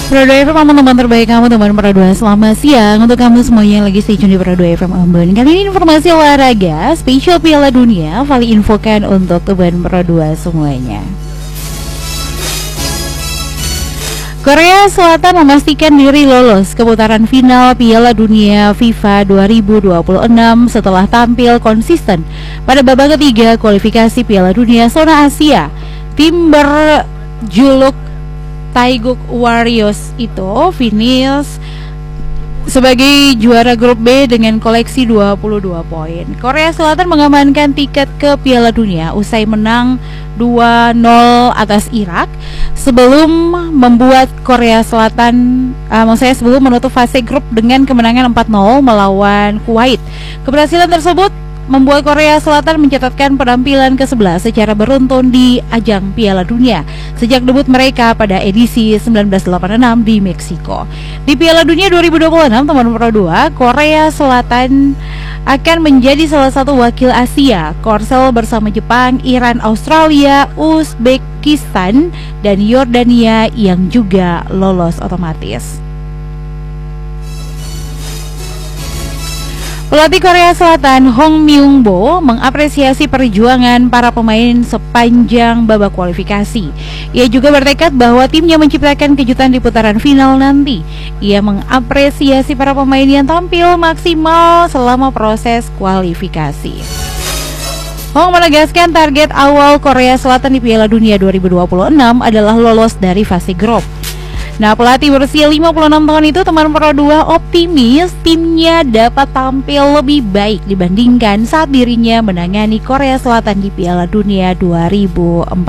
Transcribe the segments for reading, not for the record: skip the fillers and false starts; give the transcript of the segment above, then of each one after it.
Pro 2 FM, teman terbaik kamu, teman Pro 2. Selamat siang untuk kamu semuanya yang lagi stay tune di Pro 2 FM Ambon. Kali ini informasi olahraga spesial Piala Dunia Vali infokan untuk teman Pro 2 semuanya. Korea Selatan memastikan diri lolos ke putaran final Piala Dunia FIFA 2026 setelah tampil konsisten pada babak ketiga kualifikasi Piala Dunia zona Asia. Tim berjuluk Taeguk Warriors itu finish sebagai juara grup B dengan koleksi 22 poin. Korea Selatan mengamankan tiket ke Piala Dunia usai menang 2-0 atas Irak sebelum membuat Korea Selatan sebelum menutup fase grup dengan kemenangan 4-0 melawan Kuwait. Keberhasilan tersebut membuat Korea Selatan mencatatkan penampilan ke-11 secara beruntun di ajang Piala Dunia sejak debut mereka pada edisi 1986 di Meksiko. Di Piala Dunia 2026, teman Pro 2, Korea Selatan akan menjadi salah satu wakil Asia. Korsel bersama Jepang, Iran, Australia, Uzbekistan, dan Yordania yang juga lolos otomatis. Pelatih Korea Selatan Hong Myung-bo mengapresiasi perjuangan para pemain sepanjang babak kualifikasi. Ia juga bertekad bahwa timnya menciptakan kejutan di putaran final nanti. Ia mengapresiasi para pemain yang tampil maksimal selama proses kualifikasi. Hong menegaskan target awal Korea Selatan di Piala Dunia 2026 adalah lolos dari fase grup. Nah, pelatih berusia 56 tahun itu, teman Pro 2, optimis timnya dapat tampil lebih baik dibandingkan saat dirinya menangani Korea Selatan di Piala Dunia 2014.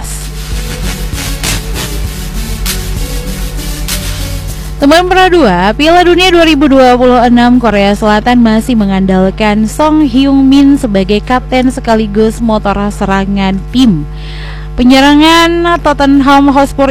Teman Pro 2, Piala Dunia 2026 Korea Selatan masih mengandalkan Song Heung-min sebagai kapten sekaligus motor serangan tim. Penyerang Tottenham Hotspur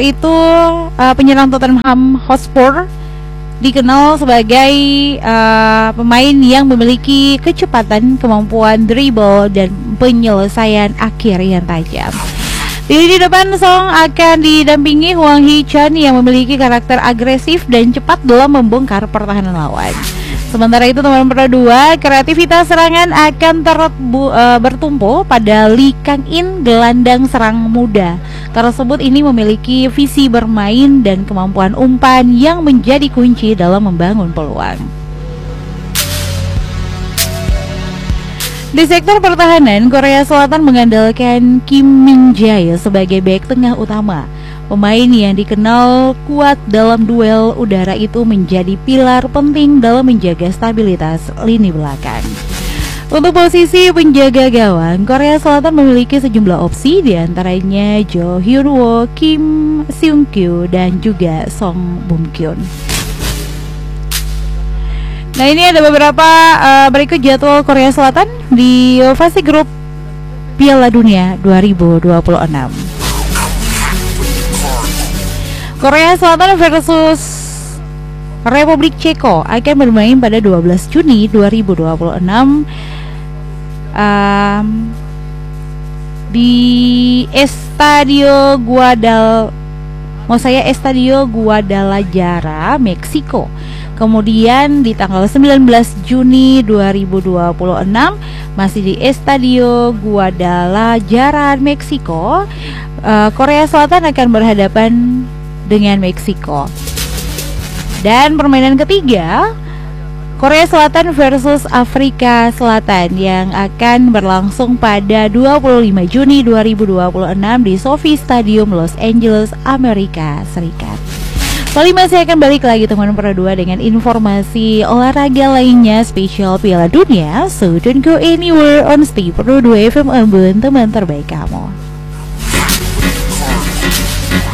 dikenal sebagai pemain yang memiliki kecepatan, kemampuan dribble, dan penyelesaian akhir yang tajam. Di lini depan, Song akan didampingi Hwang Hee-chan yang memiliki karakter agresif dan cepat dalam membongkar pertahanan lawan. Sementara itu, teman Pro 2, kreativitas serangan akan bertumpu pada Lee Kang-in, gelandang serang muda tersebut. Ini memiliki visi bermain dan kemampuan umpan yang menjadi kunci dalam membangun peluang. Di sektor pertahanan, Korea Selatan mengandalkan Kim Min-jae sebagai bek tengah utama. Pemain yang dikenal kuat dalam duel udara itu menjadi pilar penting dalam menjaga stabilitas lini belakang. Untuk posisi penjaga gawang, Korea Selatan memiliki sejumlah opsi, diantaranya Jo Hyun-woo, Kim Seung-kyu, dan juga Song Bum-kyun. Nah, ini ada beberapa berikut jadwal Korea Selatan di fase grup Piala Dunia 2026. Korea Selatan versus Republik Ceko akan bermain pada 12 Juni 2026 di Estadio Guadalajara, Meksiko. Kemudian di tanggal 19 Juni 2026 masih di Estadio Guadalajara, Meksiko, Korea Selatan akan berhadapan dengan Meksiko. Dan permainan ketiga, Korea Selatan versus Afrika Selatan yang akan berlangsung pada 25 Juni 2026 di SoFi Stadium, Los Angeles, Amerika Serikat. Kali masih akan balik lagi teman Pro 2 dengan informasi olahraga lainnya spesial Piala Dunia. So don't go anywhere on Stay Pro 2 FM Ambon, teman terbaik kamu.